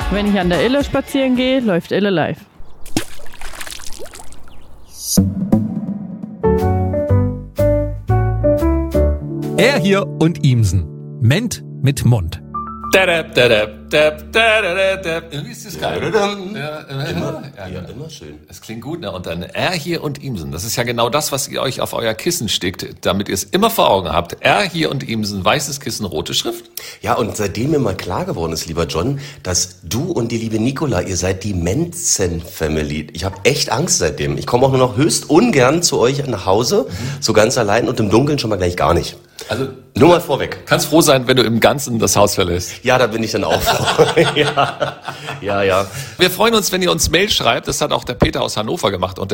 Wenn ich an der Ille spazieren gehe, läuft Ille live. Er hier und Ihmsen. Ment mit Mund. Wie ist das geil? Immer schön. Es klingt gut, ne? Und dann Er hier und Ihmsen. Das ist ja genau das, was ihr euch auf euer Kissen stickt, damit ihr es immer vor Augen habt. Er hier und Ihmsen, weißes Kissen, rote Schrift. Ja, und seitdem mir mal klar geworden ist, lieber John, dass du und die liebe Nicola, ihr seid die Menzen-Family. Ich habe echt Angst seitdem. Ich komme auch nur noch höchst ungern zu euch nach Hause, so ganz allein und im Dunkeln schon mal gleich gar nicht. Also nur mal vorweg. Kannst froh sein, wenn du im Ganzen das Haus verlässt. Ja, da bin ich dann auch froh. Ja. Wir freuen uns, wenn ihr uns Mail schreibt. Das hat auch der Peter aus Hannover gemacht unter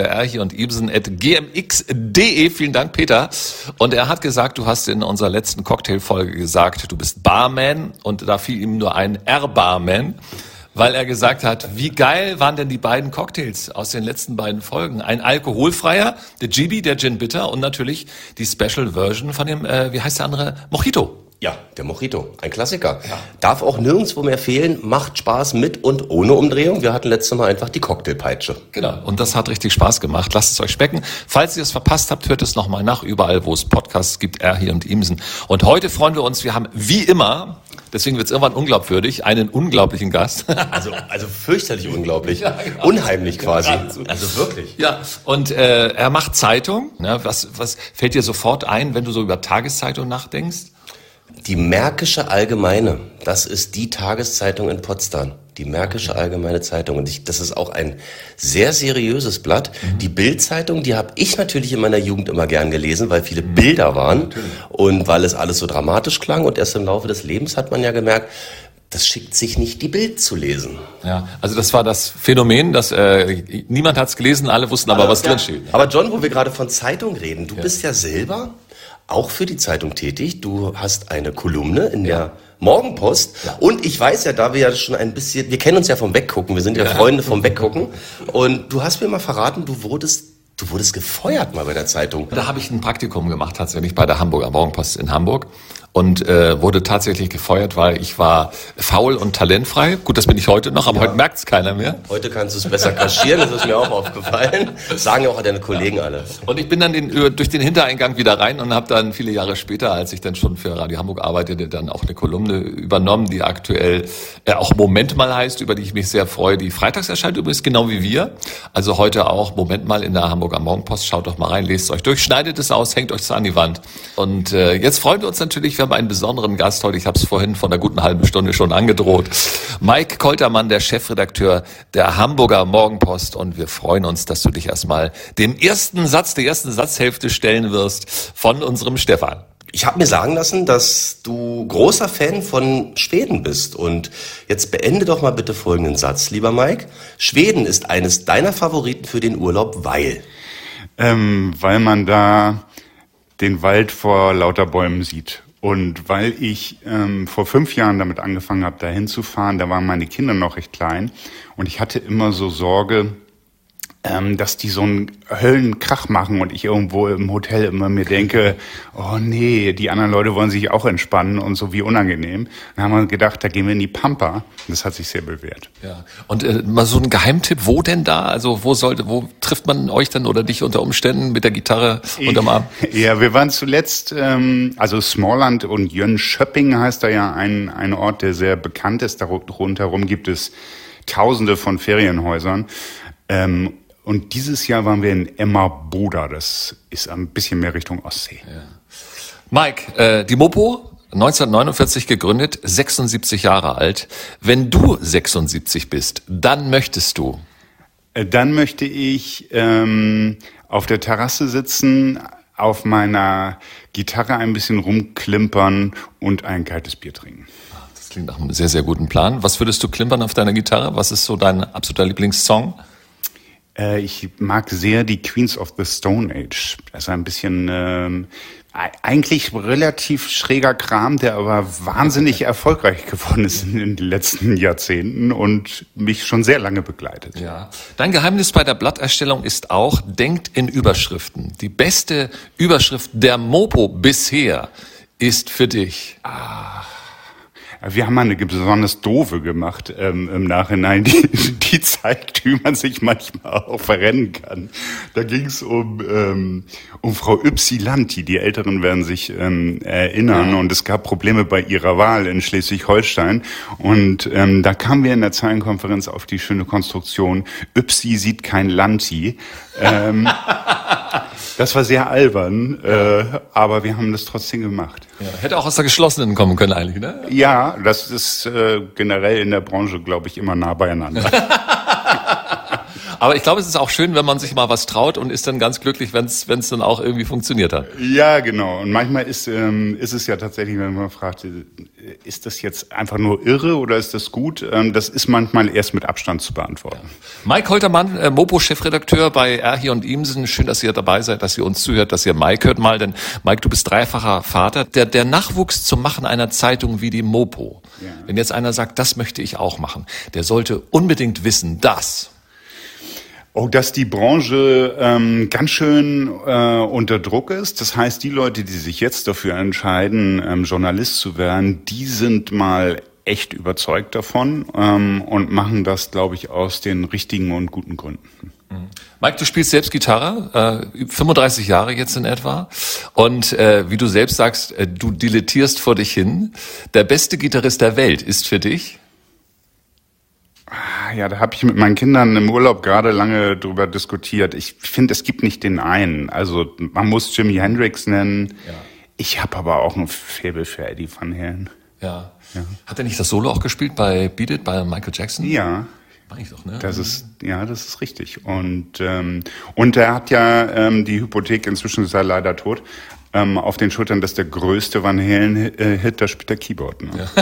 erhier-und-ibsen@gmx.de. Vielen Dank, Peter. Und er hat gesagt, du hast in unserer letzten Cocktailfolge gesagt, du bist Barman. Und da fiel ihm nur ein R-Barman, weil er gesagt hat, wie geil waren denn die beiden Cocktails aus den letzten beiden Folgen? Ein alkoholfreier, der GB, der Gin Bitter und natürlich die Special Version von dem, wie heißt der andere? Mojito. Ja, der Mojito, ein Klassiker. Ja. Darf auch nirgendwo mehr fehlen, macht Spaß mit und ohne Umdrehung. Wir hatten letztes Mal einfach die Cocktailpeitsche. Genau, und das hat richtig Spaß gemacht. Lasst es euch schmecken. Falls ihr es verpasst habt, hört es nochmal nach, überall, wo es Podcasts gibt, Er hier und Ihmsen. Und heute freuen wir uns, wir haben wie immer, deswegen wird es irgendwann unglaubwürdig, einen unglaublichen Gast. Also fürchterlich unglaublich. Ja, genau. Unheimlich quasi. Ja, also wirklich. Ja, und er macht Zeitung. Ne? Was fällt dir sofort ein, wenn du so über Tageszeitung nachdenkst? Die Märkische Allgemeine, das ist die Tageszeitung in Potsdam. Die Märkische Allgemeine Zeitung. Und das ist auch ein sehr seriöses Blatt. Die Bild-Zeitung, die habe ich natürlich in meiner Jugend immer gern gelesen, weil viele Bilder waren und weil es alles so dramatisch klang. Und erst im Laufe des Lebens hat man ja gemerkt, das schickt sich nicht, die Bild zu lesen. Ja, also das war das Phänomen, dass niemand hat es gelesen, alle wussten aber, was drin steht. Aber John, wo wir gerade von Zeitung reden, du bist ja selber auch für die Zeitung tätig. Du hast eine Kolumne in der Morgenpost. Ja. Und ich weiß ja, da wir ja schon ein bisschen, wir kennen uns ja vom Weggucken, wir sind ja Freunde vom Weggucken. Und du hast mir mal verraten, du wurdest gefeuert mal bei der Zeitung. Da habe ich ein Praktikum gemacht, tatsächlich bei der Hamburger Morgenpost in Hamburg. Und wurde tatsächlich gefeuert, weil ich war faul und talentfrei. Gut, das bin ich heute noch, aber heute merkt es keiner mehr. Heute kannst du es besser kaschieren, das ist mir auch aufgefallen. Das sagen ja auch deine Kollegen alle. Und ich bin dann durch den Hintereingang wieder rein und habe dann viele Jahre später, als ich dann schon für Radio Hamburg arbeitete, dann auch eine Kolumne übernommen, die aktuell auch Moment mal heißt, über die ich mich sehr freue. Die freitags erscheint übrigens genau wie wir. Also heute auch Moment mal in der Hamburger Morgenpost. Schaut doch mal rein, lest es euch durch, schneidet es aus, hängt euch es an die Wand. Und jetzt freuen wir uns natürlich, wir haben einen besonderen Gast heute. Ich habe es vorhin von einer guten halben Stunde schon angedroht. Mike Koltermann, der Chefredakteur der Hamburger Morgenpost. Und wir freuen uns, dass du dich erstmal dem ersten Satz, der ersten Satzhälfte stellen wirst von unserem Stefan. Ich habe mir sagen lassen, dass du großer Fan von Schweden bist. Und jetzt beende doch mal bitte folgenden Satz, lieber Mike. Schweden ist eines deiner Favoriten für den Urlaub, weil? Weil man da den Wald vor lauter Bäumen sieht. Und weil ich vor 5 Jahren damit angefangen habe, da hinzufahren, da waren meine Kinder noch recht klein. Und ich hatte immer so Sorge, dass die so einen Höllenkrach machen und ich irgendwo im Hotel immer mir denke, oh nee, die anderen Leute wollen sich auch entspannen und so, wie unangenehm. Dann haben wir gedacht, da gehen wir in die Pampa. Das hat sich sehr bewährt. Ja. Und mal so ein Geheimtipp, wo denn da? Also wo trifft man euch dann oder dich unter Umständen mit der Gitarre unterm Arm? Ja, wir waren zuletzt, also Smallland und Jönköping heißt da ja ein Ort, der sehr bekannt ist. Rundherum gibt es Tausende von Ferienhäusern. Und dieses Jahr waren wir in Emmaboda, das ist ein bisschen mehr Richtung Ostsee. Ja. Mike, die Mopo, 1949 gegründet, 76 Jahre alt. Wenn du 76 bist, dann möchtest du? Dann möchte ich auf der Terrasse sitzen, auf meiner Gitarre ein bisschen rumklimpern und ein kaltes Bier trinken. Das klingt nach einem sehr, sehr guten Plan. Was würdest du klimpern auf deiner Gitarre? Was ist so dein absoluter Lieblingssong? Ich mag sehr die Queens of the Stone Age. Das ist ein bisschen eigentlich relativ schräger Kram, der aber wahnsinnig erfolgreich geworden ist in den letzten Jahrzehnten und mich schon sehr lange begleitet. Ja. Dein Geheimnis bei der Blatterstellung ist auch, denkt in Überschriften. Die beste Überschrift der Mopo bisher ist für dich. Wir haben mal eine besonders doofe gemacht im Nachhinein, die zeigt, wie man sich manchmal auch verrennen kann. Da ging es um Frau Ypsilanti. Die Älteren werden sich erinnern. Und es gab Probleme bei ihrer Wahl in Schleswig-Holstein. Und da kamen wir in der Zeilenkonferenz auf die schöne Konstruktion, Ypsi sieht kein Lanti. Das war sehr albern, aber wir haben das trotzdem gemacht. Ja, hätte auch aus der Geschlossenen kommen können eigentlich, ne? Ja, das ist generell in der Branche, glaube ich, immer nah beieinander. Aber ich glaube, es ist auch schön, wenn man sich mal was traut und ist dann ganz glücklich, wenn es dann auch irgendwie funktioniert hat. Ja, genau. Und manchmal ist es ja tatsächlich, wenn man fragt, ist das jetzt einfach nur irre oder ist das gut? Das ist manchmal erst mit Abstand zu beantworten. Ja. Mike Holtermann, Mopo-Chefredakteur bei Erhier und Iemsen. Schön, dass ihr dabei seid, dass ihr uns zuhört, dass ihr Mike hört mal. Denn Mike, du bist dreifacher Vater. Der Nachwuchs zum Machen einer Zeitung wie die Mopo. Ja. Wenn jetzt einer sagt, das möchte ich auch machen, der sollte unbedingt wissen, dass die Branche ganz schön unter Druck ist. Das heißt, die Leute, die sich jetzt dafür entscheiden, Journalist zu werden, die sind mal echt überzeugt davon und machen das, glaube ich, aus den richtigen und guten Gründen. Mike, du spielst selbst Gitarre, 35 Jahre jetzt in etwa. Und wie du selbst sagst, du dilettierst vor dich hin. Der beste Gitarrist der Welt ist für dich? Ja, da habe ich mit meinen Kindern im Urlaub gerade lange drüber diskutiert. Ich finde, es gibt nicht den einen. Also man muss Jimi Hendrix nennen. Ja. Ich habe aber auch ein Faible für Eddie Van Halen. Ja. Hat er nicht das Solo auch gespielt bei Beat It, bei Michael Jackson? Ja. War ich doch, ne? Das ist richtig. Und er hat ja die Hypothek, inzwischen ist er leider tot, auf den Schultern, dass der größte Van Halen-Hit, da spielt der Keyboard. Ne? Ja.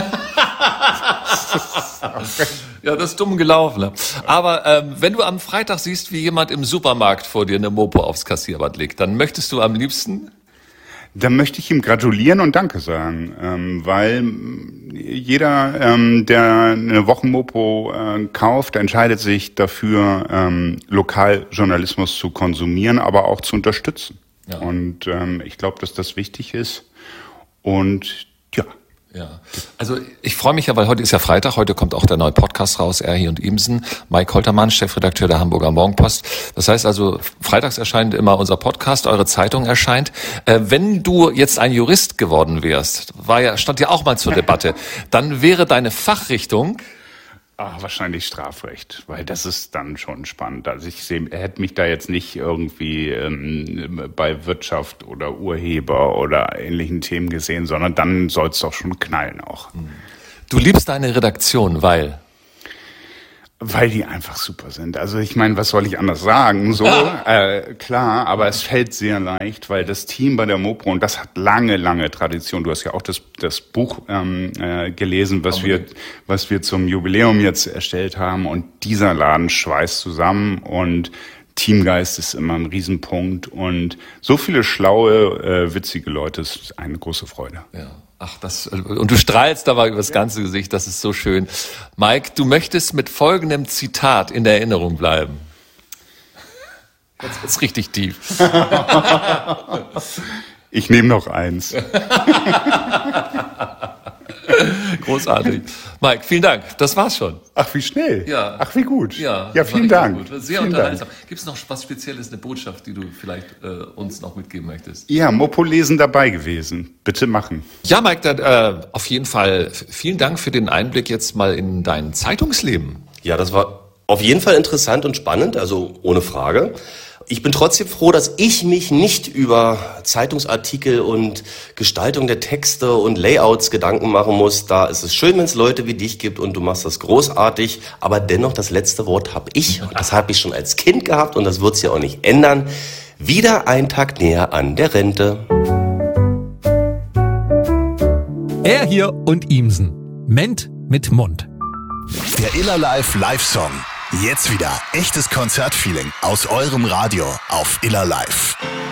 Ja, das ist dumm gelaufen. Aber wenn du am Freitag siehst, wie jemand im Supermarkt vor dir eine Mopo aufs Kassierband legt, dann möchtest du am liebsten? Dann möchte ich ihm gratulieren und Danke sagen, weil jeder, der eine Wochenmopo kauft, entscheidet sich dafür, Lokaljournalismus zu konsumieren, aber auch zu unterstützen. Ja. Und ich glaube, dass das wichtig ist. Und ja, also ich freue mich ja, weil heute ist ja Freitag, heute kommt auch der neue Podcast raus, Erhier und Iemsen. Mike Holtermann, Chefredakteur der Hamburger Morgenpost. Das heißt also, freitags erscheint immer unser Podcast, eure Zeitung erscheint. Wenn du jetzt ein Jurist geworden wärst, stand ja auch mal zur Debatte, dann wäre deine Fachrichtung... wahrscheinlich Strafrecht, weil das ist dann schon spannend. Also er hätte mich da jetzt nicht irgendwie bei Wirtschaft oder Urheber oder ähnlichen Themen gesehen, sondern dann soll es doch schon knallen auch. Du liebst deine Redaktion, weil die einfach super sind. Also ich meine, was soll ich anders sagen? So, klar, aber es fällt sehr leicht, weil das Team bei der Mopo, und das hat lange, lange Tradition. Du hast ja auch das Buch gelesen, was wir zum Jubiläum jetzt erstellt haben. Und dieser Laden schweißt zusammen und Teamgeist ist immer ein Riesenpunkt. Und so viele schlaue, witzige Leute, ist eine große Freude. Ja. Und du strahlst dabei über das ganze Gesicht, das ist so schön. Mike, du möchtest mit folgendem Zitat in der Erinnerung bleiben. Jetzt wird's richtig tief. Ich nehme noch eins. Großartig. Mike, vielen Dank. Das war's schon. Ach, wie schnell. Ja. Ach, wie gut. Ja, vielen Dank. Gut. Sehr unterhaltsam. Gibt es noch was Spezielles, eine Botschaft, die du vielleicht uns noch mitgeben möchtest? Ja, Mopo-Lesen dabei gewesen. Bitte machen. Ja, Mike, dann, auf jeden Fall vielen Dank für den Einblick jetzt mal in dein Zeitungsleben. Ja, das war auf jeden Fall interessant und spannend, also ohne Frage. Ich bin trotzdem froh, dass ich mich nicht über Zeitungsartikel und Gestaltung der Texte und Layouts Gedanken machen muss. Da ist es schön, wenn es Leute wie dich gibt und du machst das großartig. Aber dennoch, das letzte Wort habe ich. Und das habe ich schon als Kind gehabt und das wird sich auch nicht ändern. Wieder ein Tag näher an der Rente. Erhier und Iemsen. Ment mit Mund. Der Iller Live-Song. Jetzt wieder echtes Konzertfeeling aus eurem Radio auf Iller Live.